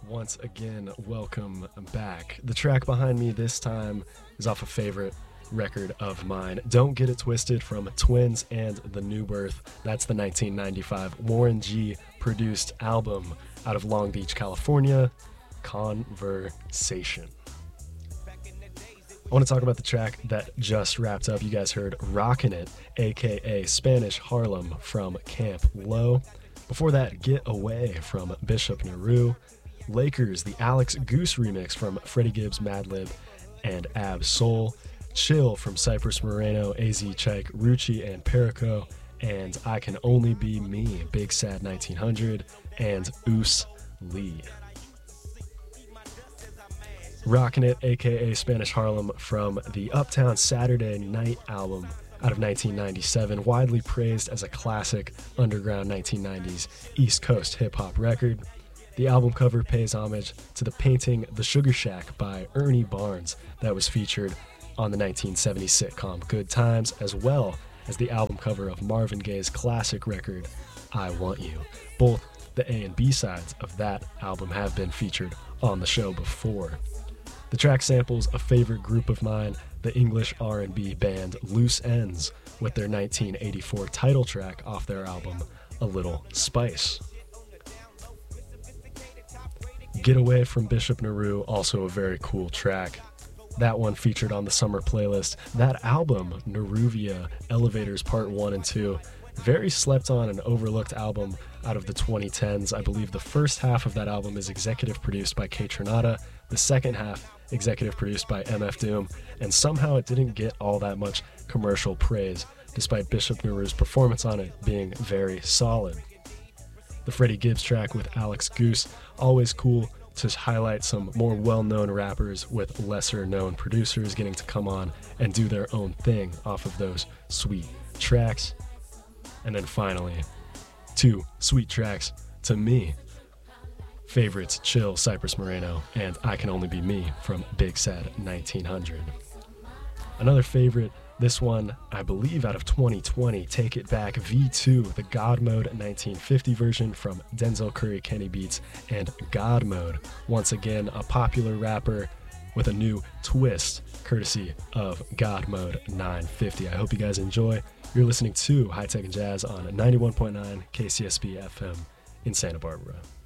Once again, welcome back. The track behind me this time is off a favorite record of mine. Don't Get It Twisted from Twins and The New Birth. That's the 1995 Warren G produced album out of Long Beach, California, Conversation. I want to talk about the track that just wrapped up. You guys heard Rockin' It, aka Spanish Harlem from Camp Low. Before that, Get Away from Bishop Nehru. Lakers, the Alex Goose remix from Freddie Gibbs, Madlib, and Ab Soul. Chill from Cypress Moreno, AZ Chike, Rucci, and Perico. And I Can Only Be Me, Big Sad 1900, and Oos Lee. Rockin' It, aka Spanish Harlem, from the Uptown Saturday Night album out of 1997, widely praised as a classic underground 1990s East Coast hip-hop record. The album cover pays homage to the painting The Sugar Shack by Ernie Barnes that was featured on the 1970 sitcom Good Times, as well as the album cover of Marvin Gaye's classic record, I Want You. Both the A and B sides of that album have been featured on the show before. The track samples a favorite group of mine, the English R&B band Loose Ends, with their 1984 title track off their album, A Little Spice. Get Away from Bishop Nehru, also a very cool track. That one featured on the summer playlist. That album, Neruvia Elevators Part 1 and 2, very slept on and overlooked album out of the 2010s. I believe the first half of that album is executive produced by Kaytranada, the second half executive produced by MF Doom, and somehow it didn't get all that much commercial praise, despite Bishop Nehru's performance on it being very solid. The Freddie Gibbs track with Alex Goose, always cool to highlight some more well-known rappers with lesser-known producers getting to come on and do their own thing off of those sweet tracks. And then finally, two sweet tracks to me. Favorites, Chill, Cypress Moreno, and I Can Only Be Me from Big Sad 1900. Another favorite, this one, I believe out of 2020, Take It Back V2, the God Mode 1950 version from Denzel Curry, Kenny Beats, and God Mode. Once again, a popular rapper with a new twist, courtesy of God Mode 950. I hope you guys enjoy. You're listening to High Tech and Jazz on 91.9 KCSB FM in Santa Barbara.